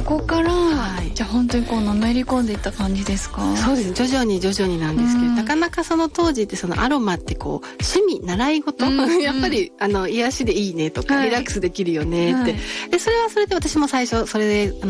こから、じゃあ本当にこうのめり込んでいった感じですか？ そうですね、徐々になんですけど、なかなかその当時ってそのアロマってこう趣味習い事、やっぱり癒しでいいねとか、リラックスできるよねって、でそれはそれで私も最初それで